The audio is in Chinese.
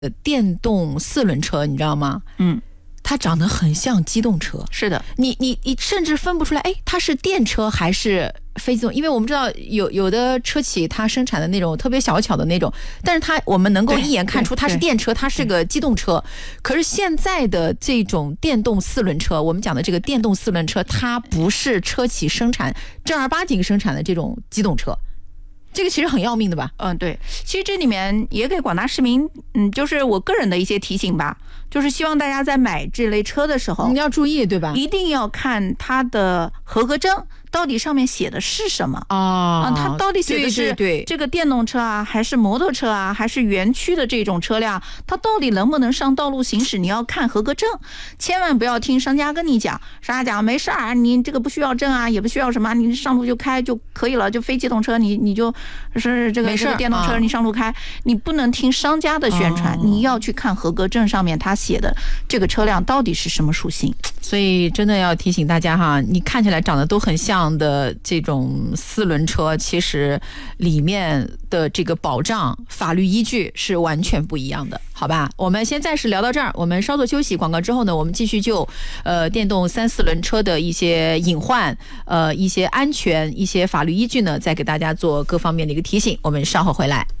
电动4轮车，你知道吗？它长得很像机动车。 是的， 你甚至分不出来，哎，它是电车还是非机动？因为我们知道有的车企它生产的那种特别小巧的那种，但是我们能够一眼看出它是电车，它是个机动车。可是现在的这种电动4轮车，我们讲的这个电动4轮车，它不是车企生产正儿八经生产的这种机动车。这个其实很要命的吧？ 对，其实这里面也给广大市民，就是我个人的一些提醒吧，就是希望大家在买这类车的时候， 你要注意，对吧？ 一定要看它的合格证到底上面写的是什么它到底写的是这个电动车啊，还是摩托车啊，还是园区的这种车辆，它到底能不能上道路行驶？你要看合格证，千万不要听商家跟你讲，商家讲没事啊，你这个不需要证啊，也不需要什么，你上路就开就可以了，就非机动车你就是这个电动车你上路开，你不能听商家的宣传，你要去看合格证上面它写的这个车辆到底是什么属性。 所以真的要提醒大家哈，你看起来长得都很像的这种4轮车，其实里面的这个保障法律依据是完全不一样的，好吧？我们先暂时聊到这儿，我们稍作休息，广告之后呢，我们继续就电动3、4轮车的一些隐患，一些安全，一些法律依据呢，再给大家做各方面的一个提醒。我们稍后回来。